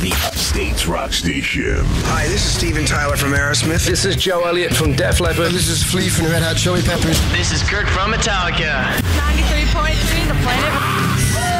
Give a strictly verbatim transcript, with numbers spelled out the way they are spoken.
the Upstate's rock station. Hi, this is Steven Tyler from Aerosmith. This is Joe Elliott from Def Leppard. This is Flea from the Red Hot Chili Peppers. This is Kurt from Metallica. ninety-three point three The Planet.